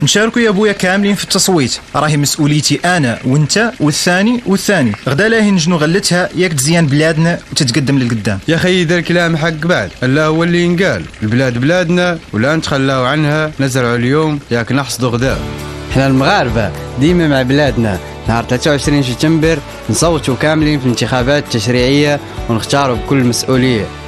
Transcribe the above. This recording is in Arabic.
نشاركوا يا بويا كاملين في التصويت، راهي مسؤوليتي انا وانت والثاني والثاني. غدا لاهي نجنو غلتها ياك تزيان بلادنا وتتقدم للقدام. يا خيي ذا الكلام حق بعد، الله هو اللي ينقال. البلاد بلادنا ولا نتخلاو عنها، نزرعوا اليوم ياك نحصدوا غدا. احنا المغاربة ديما مع بلادنا. نهار 23 سبتمبر نصوتوا كاملين في الانتخابات التشريعية ونختاروا بكل مسؤولية.